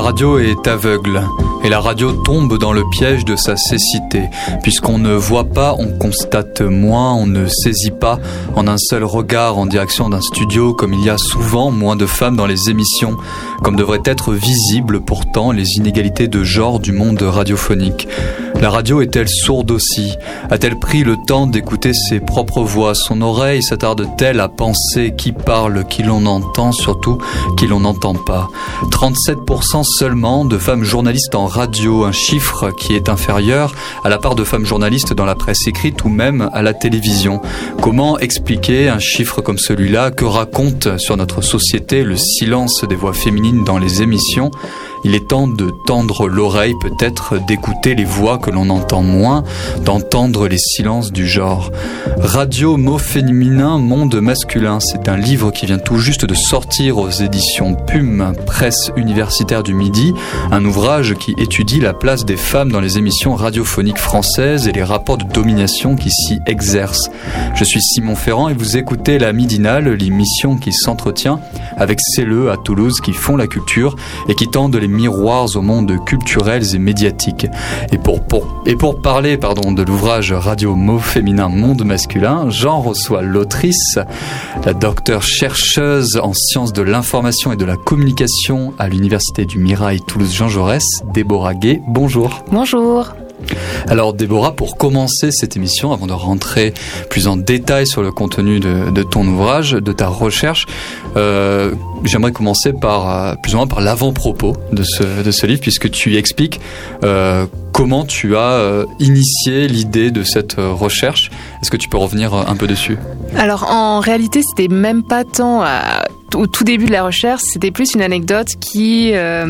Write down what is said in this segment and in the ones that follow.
radio est aveugle et la radio tombe dans le piège de sa cécité. Puisqu'on ne voit pas, on constate moins, on ne saisit pas en un seul regard en direction d'un studio, comme il y a souvent moins de femmes dans les émissions, comme devraient être visibles pourtant les inégalités de genre du monde radiophonique. La radio est-elle sourde aussi? A-t-elle pris le temps d'écouter ses propres voix? Son oreille s'attarde-t-elle à penser qui parle, qui l'on entend, surtout qui l'on n'entend pas? 37% seulement de femmes journalistes en radio, un chiffre qui est inférieur à la part de femmes journalistes dans la presse écrite ou même à la télévision. Comment expliquer un chiffre comme celui-là? Que raconte sur notre société le silence des voix féminines dans les émissions? Il est temps de tendre l'oreille, peut-être d'écouter les voix que l'on entend moins, d'entendre les silences du genre. Radio, mot féminin, monde masculin, c'est un livre qui vient tout juste de sortir aux éditions PUM, Presse universitaire du Midi, un ouvrage qui étudie la place des femmes dans les émissions radiophoniques françaises et les rapports de domination qui s'y exercent. Je suis Simon Ferrand et vous écoutez La Midinale, l'émission qui s'entretient avec CELE à Toulouse qui font la culture et qui tendent les miroirs au monde culturels et médiatiques. Et pour parler de l'ouvrage Radio Mot féminin, monde masculin, j'en reçois l'autrice, la docteure chercheuse en sciences de l'information et de la communication à l'Université du Mirail Toulouse Jean Jaurès, Déborah Gay. Bonjour. Bonjour. Alors Déborah, pour commencer cette émission, avant de rentrer plus en détail sur le contenu de ton ouvrage, de ta recherche, j'aimerais commencer par plus ou moins par l'avant-propos de ce livre, puisque tu expliques comment tu as initié l'idée de cette recherche. Est-ce que tu peux revenir un peu dessus? Alors en réalité, c'était même pas tant au tout début de la recherche, c'était plus une anecdote qui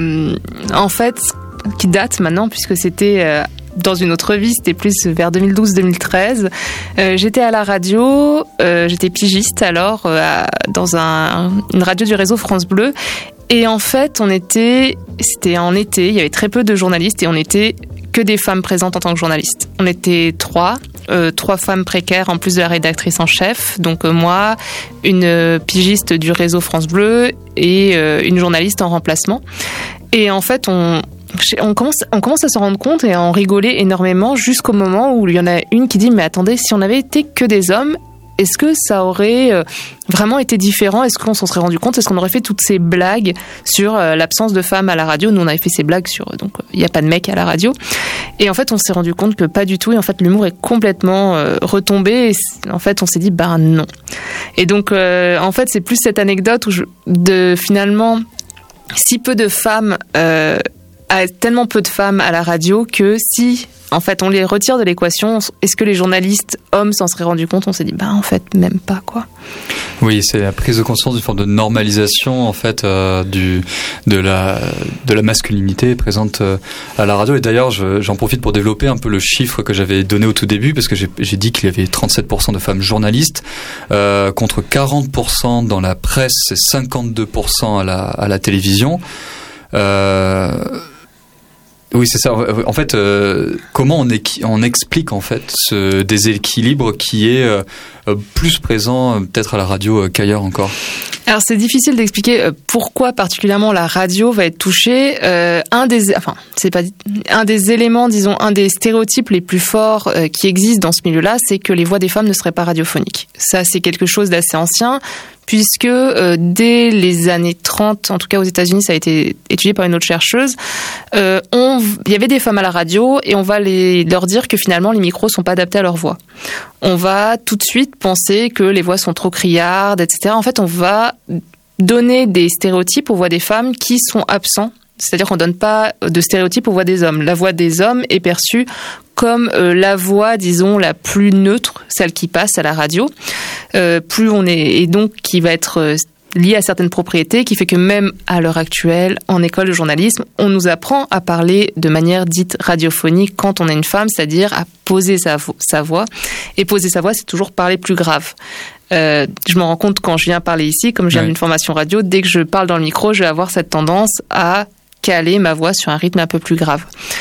date maintenant, puisque c'était dans une autre vie, c'était plus vers 2012-2013. J'étais à la radio, j'étais pigiste alors dans une radio du réseau France Bleu. Et en fait, c'était en été, il y avait très peu de journalistes et on n'était que des femmes présentes en tant que journalistes. On était trois femmes précaires en plus de la rédactrice en chef. Donc moi, une pigiste du réseau France Bleu et une journaliste en remplacement. Et en fait, on commence à se rendre compte et à en rigoler énormément jusqu'au moment où il y en a une qui dit « Mais attendez, si on avait été que des hommes, est-ce que ça aurait vraiment été différent? Est-ce qu'on s'en serait rendu compte? Est-ce qu'on aurait fait toutes ces blagues sur l'absence de femmes à la radio ?» Nous, on avait fait ces blagues sur « Donc, il n'y a pas de mecs à la radio. » Et en fait, on s'est rendu compte que pas du tout. Et en fait, l'humour est complètement retombé. Et en fait, on s'est dit « Ben non. » Et donc, en fait, c'est plus cette anecdote finalement, si peu de femmes... tellement peu de femmes à la radio que si en fait on les retire de l'équation, est-ce que les journalistes hommes s'en seraient rendus compte? On s'est dit en fait même pas quoi. Oui, c'est la prise de conscience d'une forme de normalisation en fait de la masculinité présente à la radio. Et d'ailleurs j'en profite pour développer un peu le chiffre que j'avais donné au tout début, parce que j'ai dit qu'il y avait 37% de femmes journalistes contre 40% dans la presse et 52% à la télévision. Oui, c'est ça. En fait, comment on explique en fait ce déséquilibre qui est plus présent peut-être à la radio qu'ailleurs encore? Alors c'est difficile d'expliquer pourquoi particulièrement la radio va être touchée. Un des éléments, disons, un des stéréotypes les plus forts qui existent dans ce milieu-là, c'est que les voix des femmes ne seraient pas radiophoniques. Ça, c'est quelque chose d'assez ancien, puisque dès les années 30, en tout cas aux États-Unis, ça a été étudié par une autre chercheuse, il y avait des femmes à la radio et on va leur dire que finalement les micros sont pas adaptés à leur voix. On va tout de suite penser que les voix sont trop criardes, etc. En fait, on va donner des stéréotypes aux voix des femmes qui sont absents. C'est-à-dire qu'on donne pas de stéréotypes aux voix des hommes. La voix des hommes est perçue comme la voix, disons, la plus neutre, celle qui passe à la radio. Et donc qui va être liée à certaines propriétés, qui fait que même à l'heure actuelle, en école de journalisme, on nous apprend à parler de manière dite radiophonique quand on est une femme, c'est-à-dire à poser sa voix. Et poser sa voix, c'est toujours parler plus grave. Je m'en rends compte quand je viens parler ici, comme je viens d'une formation radio, dès que je parle dans le micro, je vais avoir cette tendance à caler ma voix sur un rythme un peu plus grave.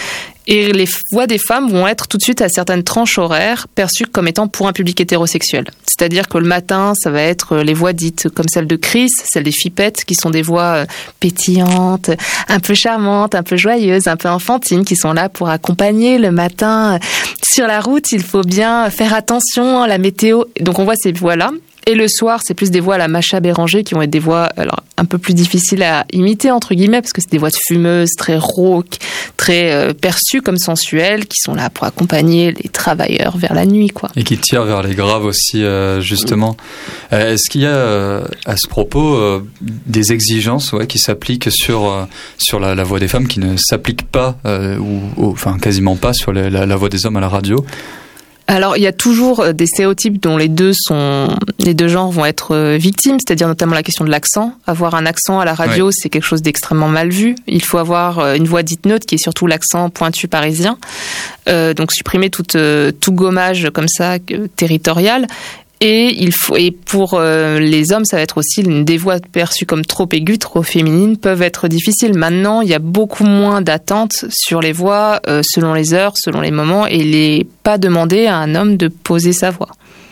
Et les voix des femmes vont être tout de suite à certaines tranches horaires perçues comme étant pour un public hétérosexuel. C'est-à-dire que le matin, ça va être les voix dites comme celle de Chris, celle des Fipettes, qui sont des voix pétillantes, un peu charmantes, un peu joyeuses, un peu enfantines, qui sont là pour accompagner le matin. Sur la route, il faut bien faire attention à la météo. Donc on voit ces voix-là. Et le soir, c'est plus des voix à la Macha Béranger qui vont être des voix alors un peu plus difficiles à imiter, entre guillemets, parce que c'est des voix de fumeuses, très rauques, très perçues comme sensuelles, qui sont là pour accompagner les travailleurs vers la nuit, quoi. Et qui tirent vers les graves aussi, justement. Est-ce qu'il y a, à ce propos, des exigences qui s'appliquent sur la voix des femmes qui ne s'appliquent pas, enfin quasiment pas sur la voix des hommes à la radio ? Alors, il y a toujours des stéréotypes dont les deux genres vont être victimes, c'est-à-dire notamment la question de l'accent. Avoir un accent à la radio, c'est quelque chose d'extrêmement mal vu. Il faut avoir une voix dite neutre, qui est surtout l'accent pointu parisien. Donc, supprimer tout gommage comme ça, territorial. Et pour les hommes, ça va être aussi des voix perçues comme trop aiguës, trop féminines, peuvent être difficiles. Maintenant, il y a beaucoup moins d'attentes sur les voix selon les heures, selon les moments, et il n'est pas demandé à un homme de poser sa voix.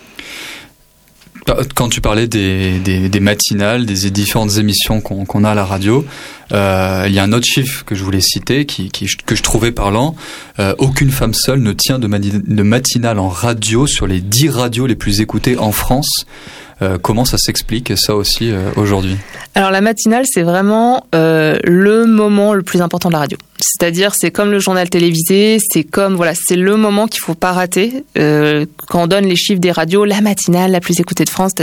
Quand tu parlais des matinales, des différentes émissions qu'on a à la radio, il y a un autre chiffre que je voulais citer, que je trouvais parlant. Aucune femme seule ne tient de matinale en radio sur les 10 radios les plus écoutées en France. Comment ça s'explique, ça aussi, aujourd'hui ? Alors la matinale, c'est vraiment le moment le plus important de la radio. C'est-à-dire, c'est comme le journal télévisé, c'est le moment qu'il faut pas rater. Quand on donne les chiffres des radios, la matinale la plus écoutée de France,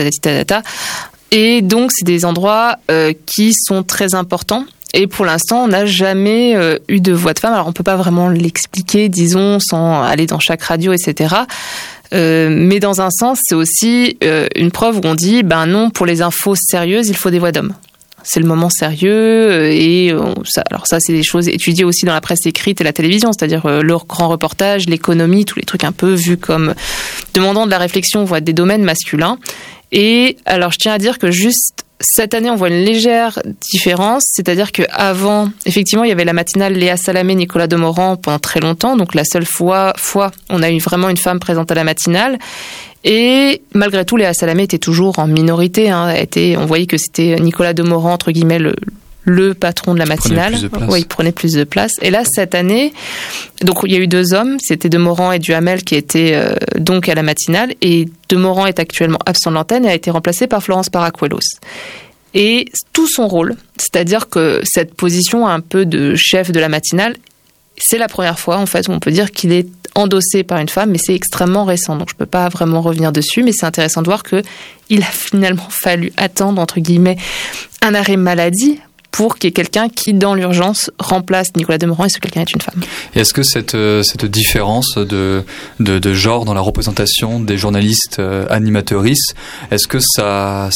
et donc c'est des endroits qui sont très importants. Et pour l'instant, on n'a jamais eu de voix de femme. Alors on peut pas vraiment l'expliquer, disons, sans aller dans chaque radio, etc. Mais dans un sens, c'est aussi une preuve où on dit, non, pour les infos sérieuses, il faut des voix d'hommes. C'est le moment sérieux ça, c'est des choses étudiées aussi dans la presse écrite et la télévision, c'est-à-dire le grand reportage, l'économie, tous les trucs un peu vus comme demandant de la réflexion vont être des domaines masculins. Et alors, je tiens à dire que juste cette année, on voit une légère différence, c'est-à-dire qu'avant, effectivement, il y avait la matinale Léa Salamé, Nicolas Demorand pendant très longtemps, donc la seule fois on a eu vraiment une femme présente à la matinale. Et malgré tout, Léa Salamé était toujours en minorité. On voyait que c'était Nicolas Demorand, entre guillemets, le patron de la matinale. Il prenait plus de place. Et là, cette année, donc il y a eu 2 hommes, c'était Demorand et Duhamel qui étaient donc à la matinale. Et Demorand est actuellement absent de l'antenne et a été remplacé par Florence Paracuelos. Et tout son rôle, c'est-à-dire que cette position un peu de chef de la matinale, c'est la première fois en fait où on peut dire qu'il est endossé par une femme, mais c'est extrêmement récent, donc je peux pas vraiment revenir dessus, mais c'est intéressant de voir que il a finalement fallu attendre, entre guillemets, un arrêt maladie pour qu'il y ait quelqu'un qui, dans l'urgence, remplace Nicolas Demorand, et ce quelqu'un est une femme. Et est-ce que cette différence de genre dans la représentation des journalistes animatrices, est-ce que ça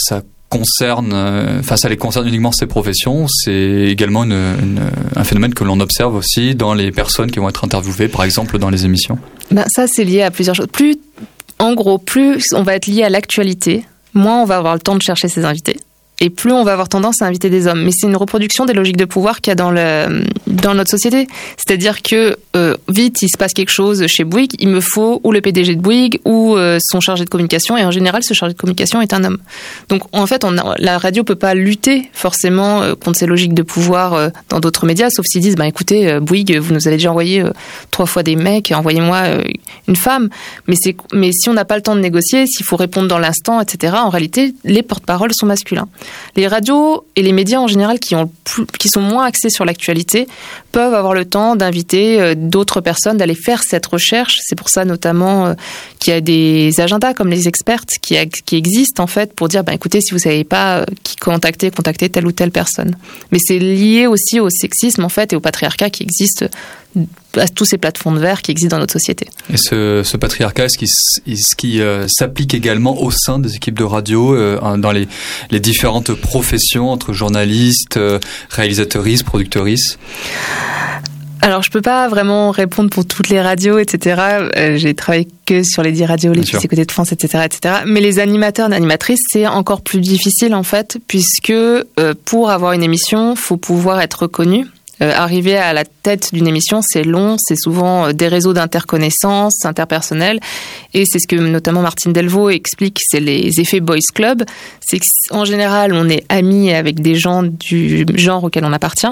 les concerne uniquement ces professions, c'est également un phénomène que l'on observe aussi dans les personnes qui vont être interviewées, par exemple, dans les émissions ? Ça, c'est lié à plusieurs choses. Plus on va être lié à l'actualité, moins on va avoir le temps de chercher ses invités. Et plus on va avoir tendance à inviter des hommes. Mais c'est une reproduction des logiques de pouvoir qu'il y a dans notre société. C'est-à-dire que vite, il se passe quelque chose chez Bouygues, il me faut ou le PDG de Bouygues ou son chargé de communication. Et en général, ce chargé de communication est un homme. Donc en fait, la radio peut pas lutter forcément contre ces logiques de pouvoir dans d'autres médias, sauf s'ils disent, écoutez, Bouygues, vous nous avez déjà envoyé 3 fois des mecs, envoyez-moi une femme. Mais si on n'a pas le temps de négocier, s'il faut répondre dans l'instant, etc., en réalité, les porte-paroles sont masculins. Les radios et les médias en général qui sont moins axés sur l'actualité peuvent avoir le temps d'inviter d'autres personnes, d'aller faire cette recherche. C'est pour ça notamment qu'il y a des agendas comme les expertes qui existent en fait pour dire écoutez, si vous savez pas qui contacter telle ou telle personne. Mais c'est lié aussi au sexisme en fait et au patriarcat qui existe à tous ces plateformes de verre qui existent dans notre société. Et ce patriarcat, est-ce qui s'applique également au sein des équipes de radio, dans les différentes professions entre journalistes, réalisatrices, productrices ? Alors, je peux pas vraiment répondre pour toutes les radios, etc. J'ai travaillé que sur les 10 radios les plus écoutées de France, etc., etc. Mais les animateurs et animatrices, c'est encore plus difficile, en fait, puisque pour avoir une émission, faut pouvoir être reconnu. Arriver à la tête d'une émission, c'est long, c'est souvent des réseaux d'interconnaissances, interpersonnels, et c'est ce que notamment Martine Delvaux explique, c'est les effets boys club. C'est qu'en général, on est amis avec des gens du genre auquel on appartient,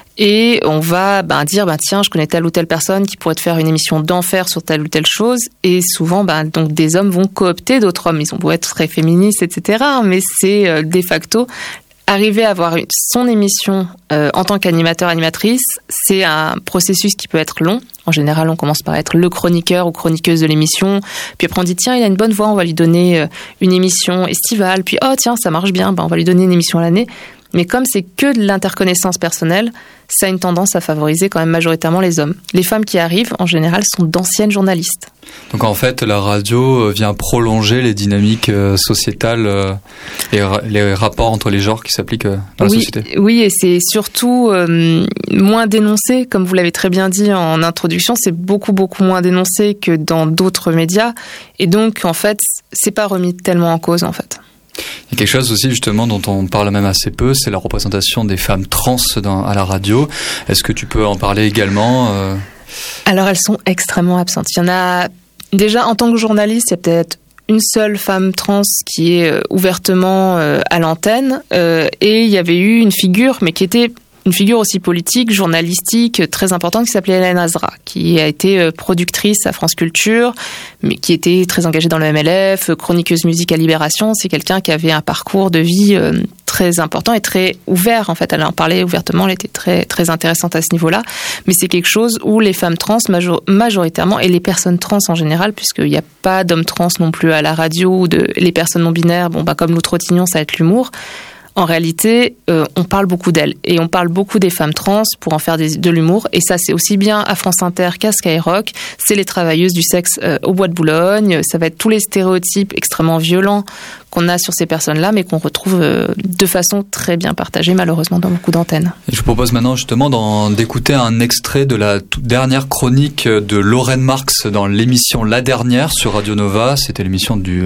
et on va dire tiens, je connais telle ou telle personne qui pourrait te faire une émission d'enfer sur telle ou telle chose, et souvent donc des hommes vont coopter d'autres hommes. Ils ont beau être très féministes, etc., mais c'est de facto arriver à avoir son émission en tant qu'animateur-animatrice, c'est un processus qui peut être long. En général, on commence par être le chroniqueur ou chroniqueuse de l'émission. Puis après, on dit, tiens, il a une bonne voix, on va lui donner une émission estivale. Puis, oh, tiens, ça marche bien, on va lui donner une émission à l'année. Mais comme c'est que de l'interconnaissance personnelle, ça a une tendance à favoriser quand même majoritairement les hommes. Les femmes qui arrivent, en général, sont d'anciennes journalistes. Donc en fait, la radio vient prolonger les dynamiques sociétales et les rapports entre les genres qui s'appliquent dans la société. Oui, et c'est surtout moins dénoncé, comme vous l'avez très bien dit en introduction, c'est beaucoup moins dénoncé que dans d'autres médias. Et donc, en fait, c'est pas remis tellement en cause, en fait. Il y a quelque chose aussi justement dont on parle même assez peu, c'est la représentation des femmes trans à la radio. Est-ce que tu peux en parler également Alors elles sont extrêmement absentes. Il y en a déjà en tant que journaliste, il y a peut-être une seule femme trans qui est ouvertement à l'antenne, et il y avait eu une figure, mais qui était une figure aussi politique, journalistique, très importante, qui s'appelait Hélène Azra, qui a été productrice à France Culture, mais qui était très engagée dans le MLF, chroniqueuse musique à Libération. C'est quelqu'un qui avait un parcours de vie très important et très ouvert, en fait. Elle en parlait ouvertement, elle était très, très intéressante à ce niveau-là. Mais c'est quelque chose où les femmes trans, majoritairement, et les personnes trans en général, puisqu'il n'y a pas d'hommes trans non plus à la radio, ou les personnes non-binaires, comme Lou Trottignon, ça va être l'humour. En réalité, on parle beaucoup d'elles et on parle beaucoup des femmes trans pour en faire de l'humour. Et ça, c'est aussi bien à France Inter qu'à Skyrock. C'est les travailleuses du sexe au Bois de Boulogne. Ça va être tous les stéréotypes extrêmement violents qu'on a sur ces personnes-là, mais qu'on retrouve de façon très bien partagée, malheureusement, dans beaucoup d'antennes. Et je vous propose maintenant justement d'écouter un extrait de la toute dernière chronique de Lorraine Marx dans l'émission La Dernière sur Radio Nova. C'était l'émission du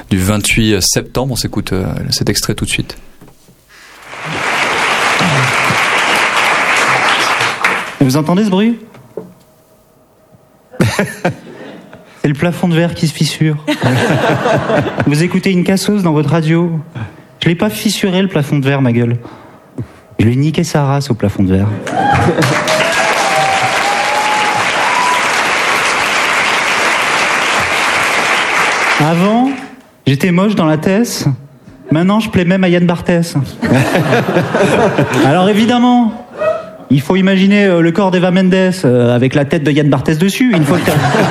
28 septembre. On s'écoute cet extrait tout de suite. Vous entendez ce bruit ? C'est le plafond de verre qui se fissure. Vous écoutez une casseuse dans votre radio. Je l'ai pas fissuré le plafond de verre, ma gueule. Je lui ai niqué sa race au plafond de verre. Avant, j'étais moche dans la Tess. Maintenant, je plais même à Yann Barthès. Alors évidemment, il faut imaginer le corps d'Eva Mendes avec la tête de Yann Barthès dessus. Une fois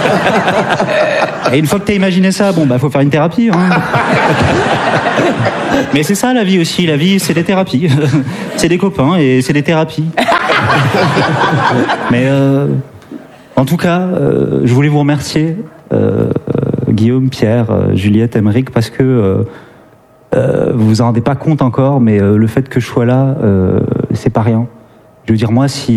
que t'as imaginé ça, faut faire une thérapie. Hein. Mais c'est ça la vie aussi. La vie, c'est des thérapies. C'est des copains et c'est des thérapies. Mais en tout cas, je voulais vous remercier, Guillaume, Pierre, Juliette, Émeric, parce que vous vous en rendez pas compte encore, mais le fait que je sois là, c'est pas rien. Je veux dire, moi, s'il y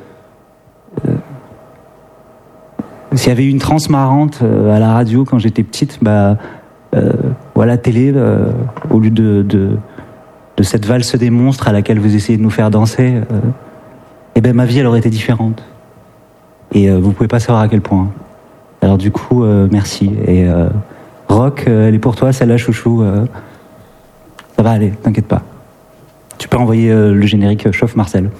avait eu une trans marrante à la radio quand j'étais petite, la télé, au lieu de cette valse des monstres à laquelle vous essayez de nous faire danser, ma vie, elle aurait été différente. Et vous pouvez pas savoir à quel point. Alors du coup, merci. Et Rock, elle est pour toi, celle-là, chouchou. Ça va aller, t'inquiète pas. Tu peux envoyer le générique Chauffe Marcel.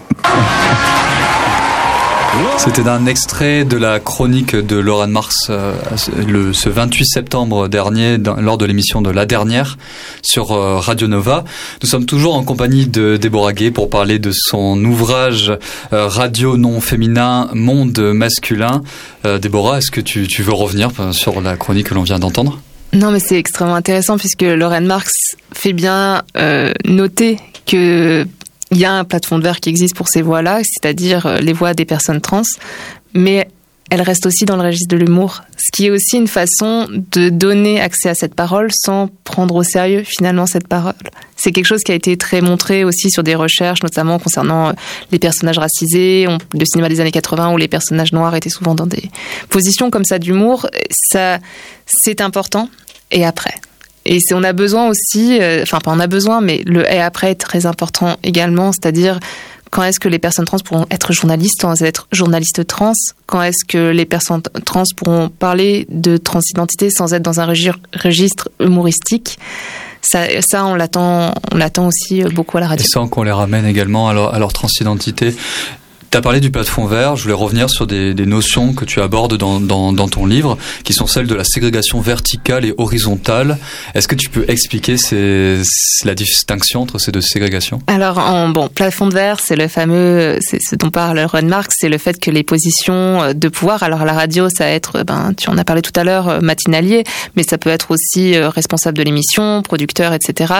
C'était un extrait de la chronique de Lorraine Marx ce 28 septembre dernier lors de l'émission de La Dernière sur Radio Nova. Nous sommes toujours en compagnie de Déborah Gay pour parler de son ouvrage Radio non féminin, monde masculin. Déborah, est-ce que tu veux revenir sur la chronique que l'on vient d'entendre ? Non, mais c'est extrêmement intéressant puisque Lorraine Marx fait bien noter qu'il y a un plafond de verre qui existe pour ces voix-là, c'est-à-dire les voix des personnes trans, mais elle reste aussi dans le registre de l'humour, ce qui est aussi une façon de donner accès à cette parole sans prendre au sérieux finalement cette parole. C'est quelque chose qui a été très montré aussi sur des recherches, notamment concernant les personnages racisés, le cinéma des années 80 où les personnages noirs étaient souvent dans des positions comme ça d'humour. Ça, c'est important. Et après. Et on a besoin aussi, pas on a besoin, mais le et après est très important également, c'est-à-dire Quand est-ce que les personnes trans pourront être journalistes sans être journalistes trans? Quand est-ce que les personnes trans pourront parler de transidentité sans être dans un registre humoristique? Ça, on l'attend aussi beaucoup à la radio. Et sans qu'on les ramène également à leur transidentité. Tu as parlé du plafond vert, je voulais revenir sur des notions que tu abordes dans ton livre, qui sont celles de la ségrégation verticale et horizontale. Est-ce que tu peux expliquer la distinction entre ces deux ségrégations? Alors, plafond de verre, c'est le fameux, c'est ce dont parle Ron Marx, c'est le fait que les positions de pouvoir, alors à la radio, ça va être, tu en as parlé tout à l'heure, matinalier, mais ça peut être aussi responsable de l'émission, producteur, etc.,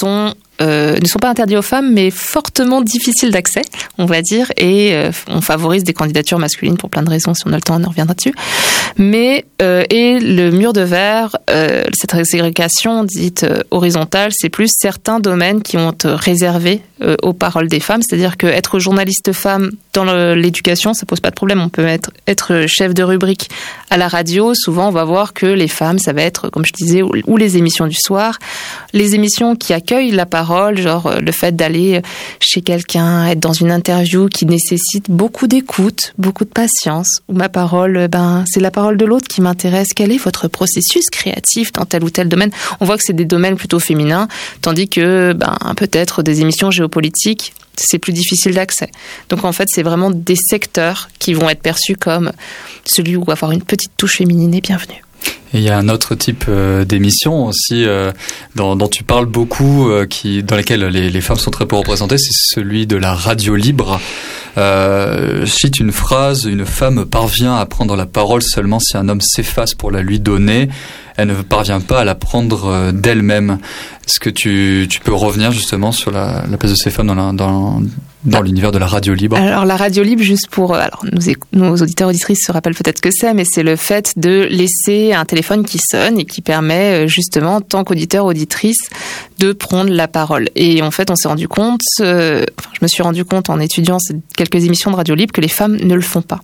ne sont pas interdits aux femmes, mais fortement difficiles d'accès, on va dire, et on favorise des candidatures masculines pour plein de raisons. Si on a le temps, on en reviendra dessus. Mais et le mur de verre, cette ségrégation dite horizontale, c'est plus certains domaines qui vont être réservés aux paroles des femmes. C'est-à-dire que être journaliste femme dans l'éducation, ça pose pas de problème. On peut être chef de rubrique à la radio. Souvent, on va voir que les femmes, ça va être, comme je disais, ou les émissions du soir, les émissions qui accueillent la parole, genre le fait d'aller chez quelqu'un, être dans une interview qui nécessite beaucoup d'écoute, beaucoup de patience, où ma parole, c'est la parole de l'autre qui m'intéresse. Quel est votre processus créatif dans tel ou tel domaine? On voit que c'est des domaines plutôt féminins, tandis que peut-être des émissions géopolitiques, c'est plus difficile d'accès. Donc en fait, c'est vraiment des secteurs qui vont être perçus comme celui où avoir une petite touche féminine est bienvenue. Et il y a un autre type d'émission aussi dont tu parles beaucoup, dans lesquelles les femmes sont très peu représentées, c'est celui de la radio libre. Je cite une phrase: une femme parvient à prendre la parole seulement si un homme s'efface pour la lui donner. Elle ne parvient pas à la prendre d'elle-même. Est-ce que tu peux revenir justement sur la place de ces femmes dans l'univers de la radio libre? Alors la radio libre, juste pour nos auditeurs auditrices se rappellent peut-être ce que c'est, mais c'est le fait de laisser un téléphone qui sonne et qui permet justement, en tant qu'auditeur auditrice, de prendre la parole. Et en fait, on s'est rendu compte, je me suis rendu compte en étudiant quelques émissions de radio libre que les femmes ne le font pas.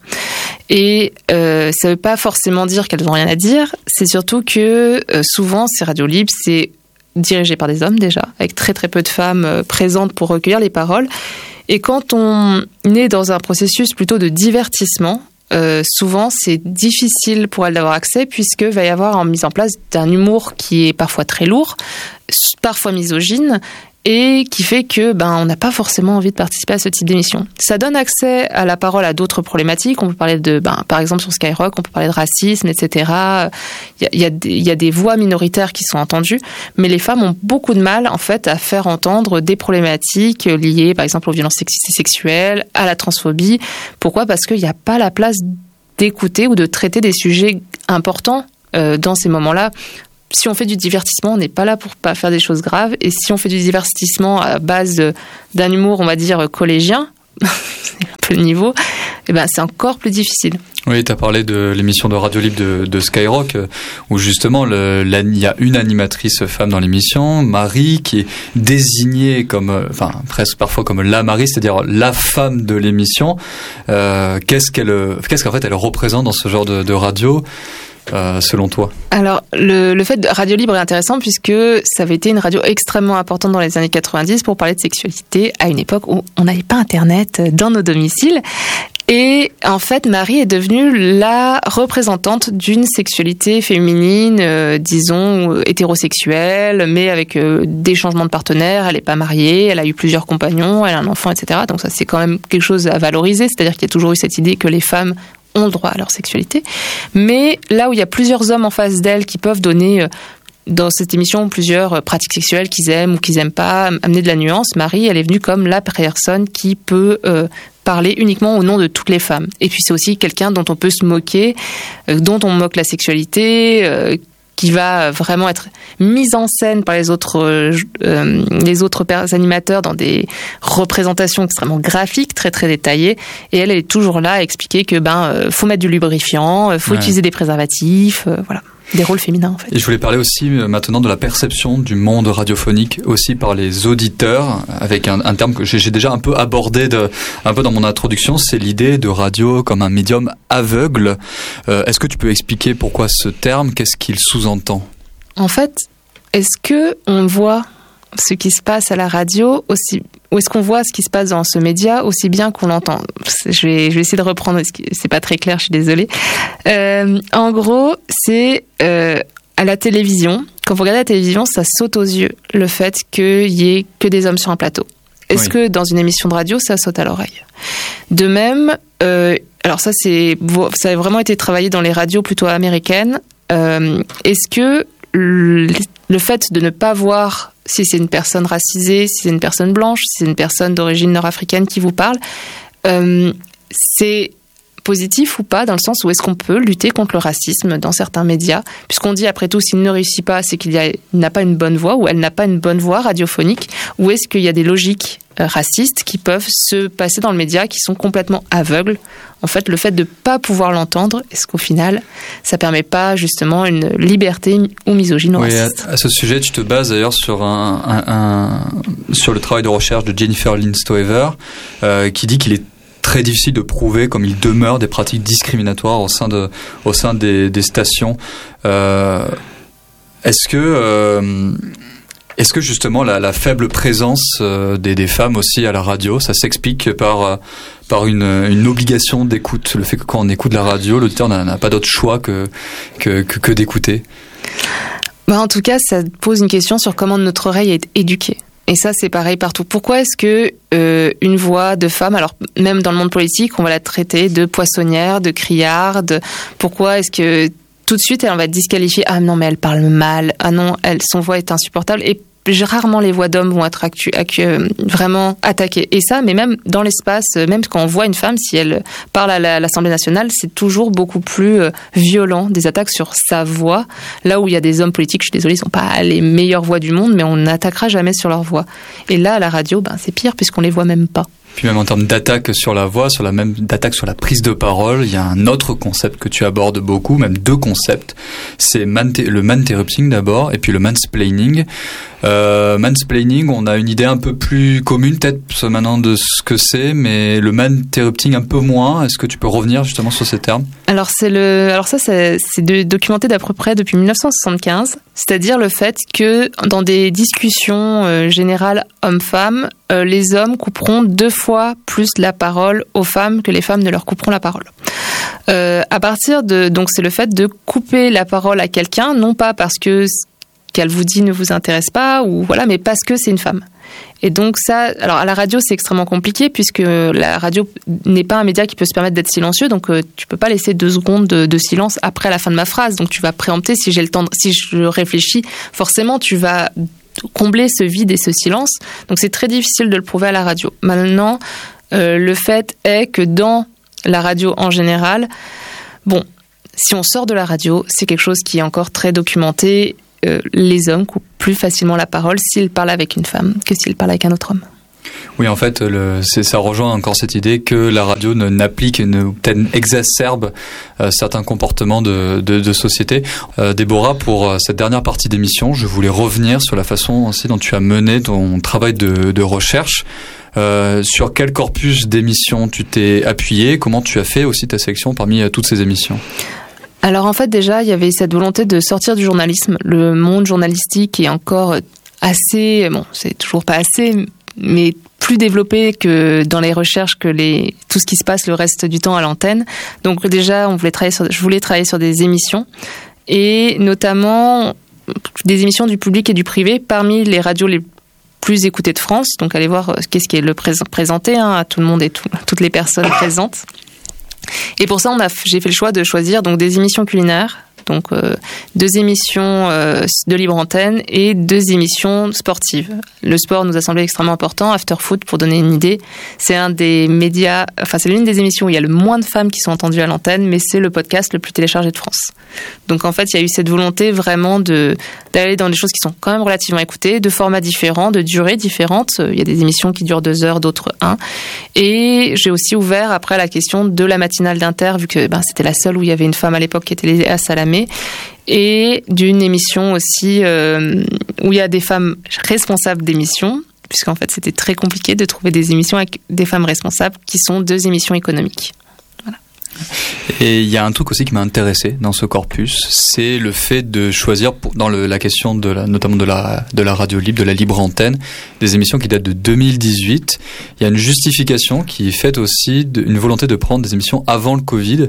Et ça veut pas forcément dire qu'elles n'ont rien à dire. C'est surtout que souvent ces radios libres, c'est dirigé par des hommes déjà, avec très très peu de femmes présentes pour recueillir les paroles. Et quand on est dans un processus plutôt de divertissement, souvent c'est difficile pour elles d'avoir accès, puisque va y avoir en mise en place d'un humour qui est parfois très lourd, parfois misogyne, et qui fait que on n'a pas forcément envie de participer à ce type d'émission. Ça donne accès à la parole à d'autres problématiques. On peut parler de, par exemple sur Skyrock, on peut parler de racisme, etc. Il y a des voix minoritaires qui sont entendues, mais les femmes ont beaucoup de mal en fait à faire entendre des problématiques liées, par exemple, aux violences sexistes et sexuelles, à la transphobie. Pourquoi? Parce qu'il n'y a pas la place d'écouter ou de traiter des sujets importants dans ces moments-là. Si on fait du divertissement, on n'est pas là pour pas faire des choses graves. Et si on fait du divertissement à base d'un humour, on va dire, collégien, c'est un peu le niveau, c'est encore plus difficile. Oui, tu as parlé de l'émission de radio libre de Skyrock, où justement il y a une animatrice femme dans l'émission, Marie, qui est désignée comme, presque parfois comme la Marie, c'est-à-dire la femme de l'émission. Qu'est-ce qu'en fait elle représente dans ce genre de radio? Selon toi? Alors, le fait de Radio Libre est intéressant puisque ça avait été une radio extrêmement importante dans les années 90 pour parler de sexualité à une époque où on n'avait pas Internet dans nos domiciles. Et en fait, Marie est devenue la représentante d'une sexualité féminine, disons, hétérosexuelle, mais avec des changements de partenaires. Elle n'est pas mariée, elle a eu plusieurs compagnons, elle a un enfant, etc. Donc ça, c'est quand même quelque chose à valoriser. C'est-à-dire qu'il y a toujours eu cette idée que les femmes ont le droit à leur sexualité. Mais là où il y a plusieurs hommes en face d'elles qui peuvent donner, dans cette émission, plusieurs pratiques sexuelles qu'ils aiment ou qu'ils n'aiment pas, amener de la nuance, Marie, elle est venue comme la personne qui peut parler uniquement au nom de toutes les femmes. Et puis c'est aussi quelqu'un dont on peut se moquer, dont on moque la sexualité, qui va vraiment être mise en scène par les autres animateurs dans des représentations extrêmement graphiques, très très détaillées. Et elle est toujours là à expliquer que faut mettre du lubrifiant, faut utiliser des préservatifs, voilà. Des rôles féminins en fait. Et je voulais parler aussi maintenant de la perception du monde radiophonique aussi par les auditeurs, avec un terme que j'ai déjà un peu abordé un peu dans mon introduction, c'est l'idée de radio comme un médium aveugle. Est-ce que tu peux expliquer pourquoi ce terme, qu'est-ce qu'il sous-entend? En fait, est-ce que on voit ce qui se passe à la radio, ou est-ce qu'on voit ce qui se passe dans ce média aussi bien qu'on l'entend? Je vais essayer de reprendre, c'est pas très clair, je suis désolée. En gros, c'est à la télévision. Quand vous regardez la télévision, ça saute aux yeux le fait qu'il y ait que des hommes sur un plateau. Est-ce que dans une émission de radio, ça saute à l'oreille? De même, alors ça a vraiment été travaillé dans les radios plutôt américaines. Est-ce que le fait de ne pas voir si c'est une personne racisée, si c'est une personne blanche, si c'est une personne d'origine nord-africaine qui vous parle, c'est positif ou pas, dans le sens où est-ce qu'on peut lutter contre le racisme dans certains médias, puisqu'on dit après tout s'il ne réussit pas, c'est qu'il n'a pas une bonne voix ou elle n'a pas une bonne voix radiophonique, ou est-ce qu'il y a des logiques racistes qui peuvent se passer dans le média qui sont complètement aveugles. En fait, le fait de ne pas pouvoir l'entendre, est-ce qu'au final, ça ne permet pas justement une liberté ou misogyne ou raciste? À ce sujet, tu te bases d'ailleurs sur sur le travail de recherche de Jennifer Lynn Stoever, qui dit qu'il est très difficile de prouver comme il demeure des pratiques discriminatoires au sein des stations. Est-ce que justement la faible présence des femmes aussi à la radio, ça s'explique par une obligation d'écoute, le fait que quand on écoute la radio, l'auditeur n'a pas d'autre choix que d'écouter? En tout cas, ça pose une question sur comment notre oreille est éduquée. Et ça, c'est pareil partout. Pourquoi est-ce que une voix de femme, alors même dans le monde politique, on va la traiter de poissonnière, de criarde? Pourquoi est-ce que tout de suite, on va disqualifier? Ah non, mais elle parle mal. Ah non, son voix est insupportable. Et rarement les voix d'hommes vont être vraiment attaquées. Et ça, mais même dans l'espace, même quand on voit une femme, si elle parle à l'Assemblée nationale, c'est toujours beaucoup plus violent, des attaques sur sa voix. Là où il y a des hommes politiques, je suis désolée, ils sont pas les meilleures voix du monde, mais on n'attaquera jamais sur leur voix. Et là, à la radio, c'est pire puisqu'on les voit même pas. Puis même en termes d'attaque sur la voix, d'attaque sur la prise de parole, il y a un autre concept que tu abordes beaucoup, même deux concepts. C'est le manterrupting d'abord, et puis le mansplaining. Mansplaining, on a une idée un peu plus commune peut-être maintenant de ce que c'est, mais le manterrupting un peu moins. Est-ce que tu peux revenir justement sur ces termes? Alors ça c'est documenté d'à peu près depuis 1975, c'est-à-dire le fait que dans des discussions générales hommes-femmes, les hommes couperont 2 fois plus la parole aux femmes que les femmes ne leur couperont la parole. Donc c'est le fait de couper la parole à quelqu'un, non pas parce que qu'elle vous dit ne vous intéresse pas, ou voilà, mais parce que c'est une femme. Et donc ça, alors à la radio c'est extrêmement compliqué puisque la radio n'est pas un média qui peut se permettre d'être silencieux, donc tu peux pas laisser 2 secondes de silence après la fin de ma phrase, donc tu vas préempter, si j'ai le temps, si je réfléchis, forcément tu vas combler ce vide et ce silence, donc c'est très difficile de le prouver à la radio. Maintenant, le fait est que dans la radio en général, si on sort de la radio, c'est quelque chose qui est encore très documenté. Les hommes coupent plus facilement la parole s'ils parlent avec une femme que s'ils parlent avec un autre homme. Oui, en fait, ça rejoint encore cette idée que la radio n'applique et peut-être exacerbe certains comportements de société. Déborah, pour cette dernière partie d'émission, je voulais revenir sur la façon aussi dont tu as mené ton travail de recherche. Sur quel corpus d'émissions tu t'es appuyé? Comment tu as fait aussi ta sélection parmi toutes ces émissions? Alors en fait déjà, il y avait cette volonté de sortir du journalisme. Le monde journalistique est encore assez, c'est toujours pas assez, mais plus développé que dans les recherches que tout ce qui se passe le reste du temps à l'antenne. Donc déjà, je voulais travailler sur des émissions, et notamment des émissions du public et du privé parmi les radios les plus écoutées de France. Donc allez voir qu'est-ce qui est présenté à tout le monde et toutes les personnes présentes. Et pour ça, j'ai fait le choix de choisir donc des émissions culinaires, donc 2 émissions de libre antenne et 2 émissions sportives. Le sport nous a semblé extrêmement important. After Foot, pour donner une idée, c'est un des médias, c'est l'une des émissions où il y a le moins de femmes qui sont entendues à l'antenne, mais c'est le podcast le plus téléchargé de France. Donc en fait, il y a eu cette volonté vraiment d'aller dans des choses qui sont quand même relativement écoutées, de formats différents, de durées différentes. Il y a des émissions qui durent 2 heures, d'autres 1. Et j'ai aussi ouvert après la question de la matinale d'Inter, vu que c'était la seule où il y avait une femme à l'époque qui était Léa Salamé, et d'une émission aussi où il y a des femmes responsables d'émissions, puisqu'en fait c'était très compliqué de trouver des émissions avec des femmes responsables, qui sont 2 émissions économiques. Voilà. Et il y a un truc aussi qui m'a intéressé dans ce corpus, c'est le fait de choisir dans la question notamment de la radio libre, de la libre antenne, des émissions qui datent de 2018. Il y a une justification qui est faite aussi d'une volonté de prendre des émissions avant le Covid.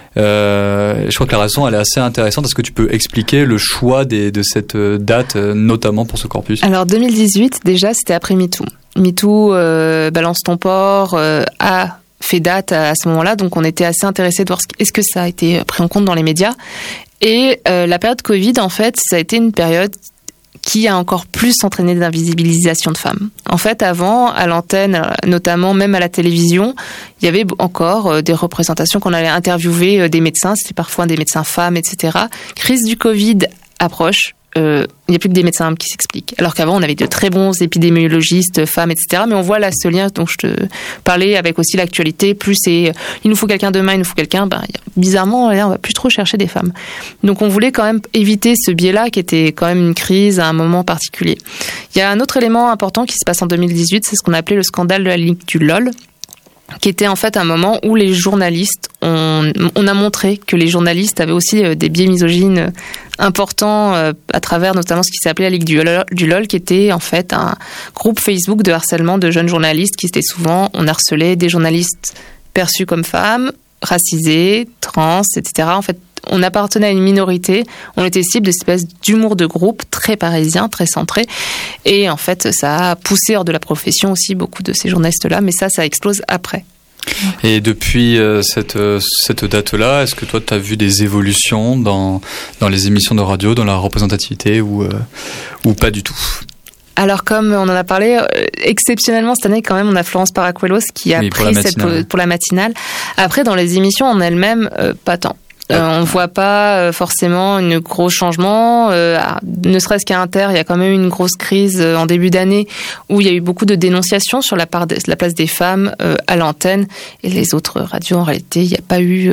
Je crois que la raison elle est assez intéressante. Est-ce que tu peux expliquer le choix de cette date, notamment pour ce corpus? Alors 2018, déjà, c'était après MeToo. MeToo, Balance ton port, a fait date à ce moment-là, donc on était assez intéressés de voir est-ce que ça a été pris en compte dans les médias. Et la période Covid, en fait, ça a été une période qui a encore plus entraîné d'invisibilisation de femmes. En fait, avant, à l'antenne, notamment même à la télévision, il y avait encore des représentations qu'on allait interviewer des médecins, c'était parfois des médecins femmes, etc. Crise du Covid approche. Il n'y a plus que des médecins hommes qui s'expliquent. Alors qu'avant, on avait de très bons épidémiologistes, femmes, etc. Mais on voit là ce lien dont je te parlais avec aussi l'actualité. Plus c'est, il nous faut quelqu'un demain, il nous faut quelqu'un. Bizarrement, là, on va plus trop chercher des femmes. Donc, on voulait quand même éviter ce biais-là, qui était quand même une crise à un moment particulier. Il y a un autre élément important qui se passe en 2018, c'est ce qu'on appelait le scandale de la Ligue du LOL, qui était en fait un moment où les journalistes, on a montré que les journalistes avaient aussi des biais misogynes importants à travers notamment ce qui s'appelait la Ligue du LOL, qui était en fait un groupe Facebook de harcèlement de jeunes journalistes qui étaient souvent, on harcelait des journalistes perçus comme femmes, racisés, trans, etc. En fait, on appartenait à une minorité, on était cible d'espèces d'humour de groupe très parisien, très centré, et en fait ça a poussé hors de la profession aussi beaucoup de ces journalistes-là, mais ça explose après. Et depuis cette date-là, est-ce que toi tu as vu des évolutions dans les émissions de radio, dans la représentativité ou pas du tout? Alors comme on en a parlé, exceptionnellement cette année quand même on a Florence Paracuelos qui a pris pour la matinale. Après dans les émissions en elles-mêmes, pas tant. On ne voit pas forcément un gros changement, ne serait-ce qu'à Inter, il y a quand même eu une grosse crise en début d'année où il y a eu beaucoup de dénonciations sur la place des femmes à l'antenne, et les autres radios en réalité, il n'y a pas eu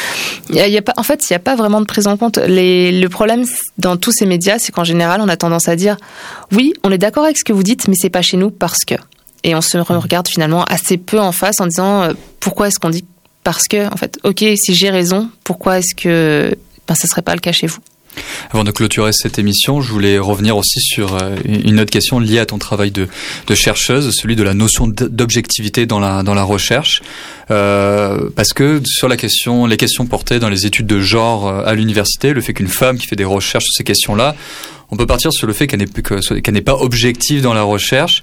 en fait, il n'y a pas vraiment de prise en compte. Le problème dans tous ces médias, c'est qu'en général, on a tendance à dire oui, on est d'accord avec ce que vous dites, mais c'est pas chez nous parce que. Et on se regarde finalement assez peu en face en disant pourquoi est-ce qu'on dit parce que, en fait, ok, si j'ai raison, pourquoi est-ce que ça serait pas le cas chez vous? Avant de clôturer cette émission, je voulais revenir aussi sur une autre question liée à ton travail de chercheuse, celui de la notion d'objectivité dans la recherche, parce que sur les questions portées dans les études de genre à l'université, le fait qu'une femme qui fait des recherches sur ces questions-là, on peut partir sur le fait qu'elle n'est pas objective dans la recherche.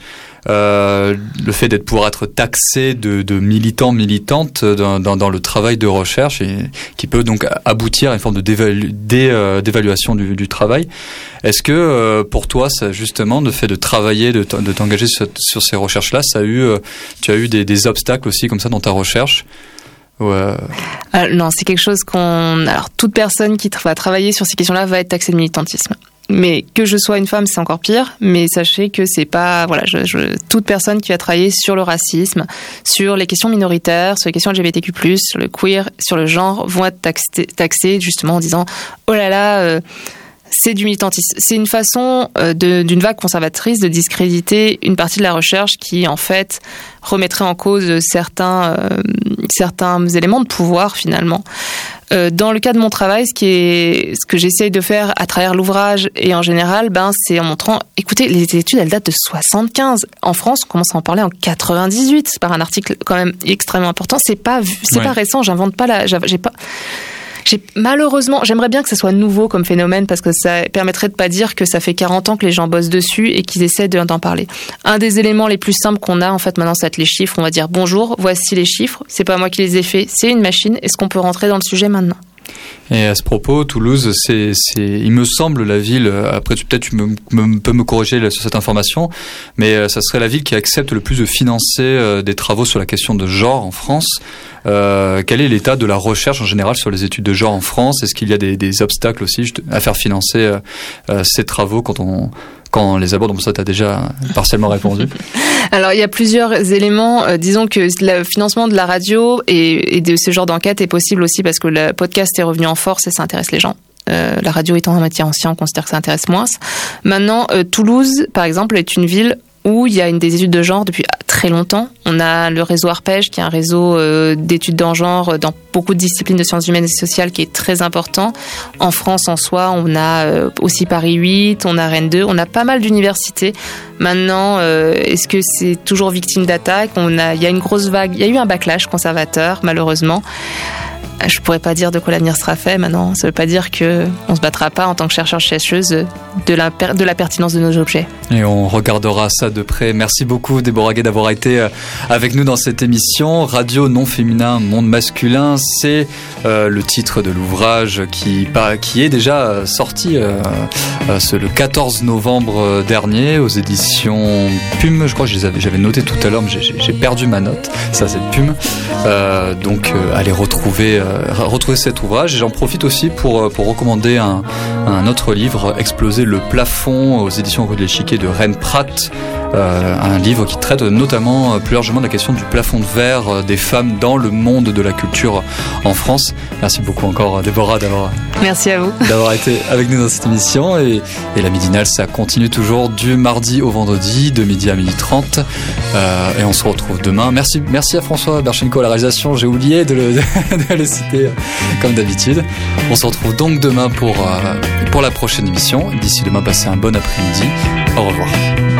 Le fait pouvoir être taxé de militantes dans le travail de recherche, et qui peut donc aboutir à une forme d'évaluation du travail. Est-ce que pour toi, ça, justement, le fait de travailler, de t'engager sur ces recherches-là, tu as eu des obstacles aussi comme ça dans ta recherche? Non, c'est quelque chose alors toute personne qui va travailler sur ces questions-là va être taxée de militantisme. Mais que je sois une femme, c'est encore pire. Mais sachez que c'est pas, toute personne qui va travailler sur le racisme, sur les questions minoritaires, sur les questions LGBTQ+, sur le queer, sur le genre, vont être taxées justement en disant oh là là, c'est du militantisme. C'est une façon d'une vague conservatrice de discréditer une partie de la recherche qui, en fait, remettrait en cause certains éléments de pouvoir, finalement. Dans le cas de mon travail, ce que j'essaye de faire à travers l'ouvrage et en général, c'est en montrant, écoutez, les études, elles datent de 75. En France, on commence à en parler en 98. C'est par un article quand même extrêmement important. C'est pas récent. J'invente pas malheureusement, j'aimerais bien que ça soit nouveau comme phénomène parce que ça permettrait de pas dire que ça fait 40 ans que les gens bossent dessus et qu'ils essaient d'en parler. Un des éléments les plus simples qu'on a en fait maintenant, c'est les chiffres. On va dire bonjour, voici les chiffres. C'est pas moi qui les ai faits, c'est une machine. Est-ce qu'on peut rentrer dans le sujet maintenant? Et à ce propos, Toulouse, il me semble la ville, après tu peux me corriger sur cette information, mais ça serait la ville qui accepte le plus de financer des travaux sur la question de genre en France. Quel est l'état de la recherche en général sur les études de genre en France? Est-ce qu'il y a des obstacles aussi à faire financer ces travaux quand on les aborde? Bon, ça, tu as déjà partiellement répondu. Alors, il y a plusieurs éléments. Disons que le financement de la radio et de ce genre d'enquête est possible aussi parce que le podcast est revenu en force et ça intéresse les gens. La radio étant un métier ancien, on considère que ça intéresse moins. Maintenant, Toulouse, par exemple, est une ville où il y a des études de genre depuis très longtemps. On a le réseau Arpège, qui est un réseau d'études dans genre dans beaucoup de disciplines de sciences humaines et sociales, qui est très important. En France, en soi, on a aussi Paris 8, on a Rennes 2, on a pas mal d'universités. Maintenant, est-ce que c'est toujours victime d'attaques ? Il y a une grosse vague, il y a eu un backlash conservateur, malheureusement. Je pourrais pas dire de quoi l'avenir sera fait maintenant. Ça veut pas dire que on se battra pas en tant que chercheurs-chercheuses de la pertinence de nos objets. Et on regardera ça de près. Merci beaucoup Déborah Gay d'avoir été avec nous dans cette émission. Radio non féminin, monde masculin, c'est le titre de l'ouvrage qui est déjà sorti le 14 novembre dernier aux éditions PUM. Je crois que j'avais noté tout à l'heure, mais j'ai perdu ma note. Ça, c'est PUM. Donc allez retrouver cet ouvrage. Et j'en profite aussi pour recommander un autre livre, Exploser le plafond, aux éditions Rue de l'Échiquier de Rennes Pratt. Un livre qui traite notamment plus largement de la question du plafond de verre des femmes dans le monde de la culture en France. Merci beaucoup encore Déborah Merci à vous d'avoir été avec nous dans cette émission. Et la Midinale, ça continue toujours du mardi au vendredi de midi à 12h30 et on se retrouve demain. Merci à François Berchenko à la réalisation, j'ai oublié de le citer comme d'habitude. On se retrouve donc demain pour la prochaine émission. D'ici demain, passez un bon après-midi. Au revoir.